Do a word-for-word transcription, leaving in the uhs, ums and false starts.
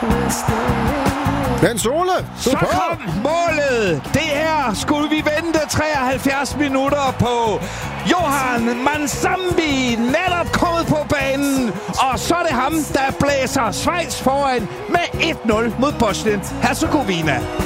Den Sole! Så kom målet! Det her skulle vi vente treoghalvfjerds minutter på. Johan Mansambi netop kommet på banen. Og så er det ham, der blæser Schweiz foran med et nul mod Bosnien-Herzegovina.